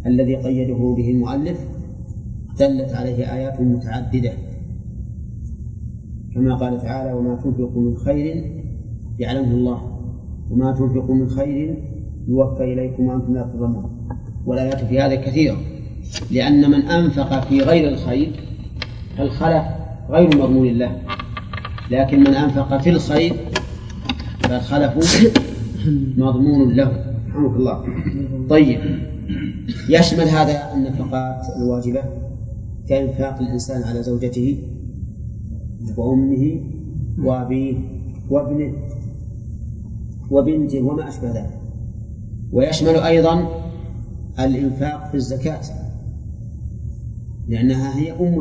الذي قيده به المؤلف دلت عليه آيات متعددة، كما قال تعالى: وما تنفقوا من خير يعلمه الله وما تنفقوا من خير يوفى إليكم وأنتم لا تظلمون. والآيات في هذا كثيرة، لأن من أنفق في غير الخير فالخلف غير مضمون له، لكن من أنفق في الخير فالخلف مضمون له. رحمك الله. طيب، يشمل هذا النفقات الواجبة كإنفاق الإنسان على زوجته وأمه وأبيه وابنه وبنته وما أشبه ذلك، ويشمل أيضا الإنفاق في الزكاة، لأنها هي أم